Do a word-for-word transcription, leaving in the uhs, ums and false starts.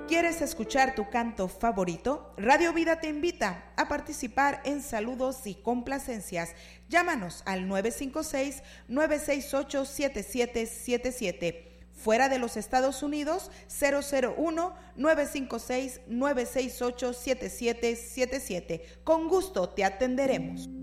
¿Quieres escuchar tu canto favorito? Radio Vida te invita a participar en saludos y complacencias. Llámanos al nueve cinco seis, nueve seis ocho, siete siete siete siete. Fuera de los Estados Unidos, cero cero uno, nueve cinco seis, nueve seis ocho, siete siete siete siete. Con gusto te atenderemos.